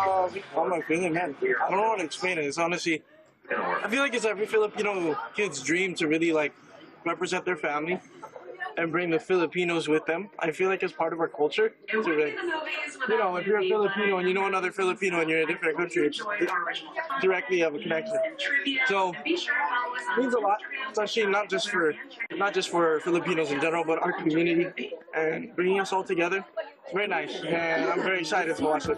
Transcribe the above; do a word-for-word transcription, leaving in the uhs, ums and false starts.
Um, how am I feeling, man? I don't know how to explain it. It's honestly, I feel like it's every Filipino kid's dream to really like represent their family and bring the Filipinos with them. I feel like it's part of our culture to really, you know, if you're a Filipino and you know another Filipino and you're in a different country, it's directly have a connection. So it means a lot, especially not just for not just for Filipinos in general, but our community and bringing us all together. It's very nice, and I'm very excited to watch it.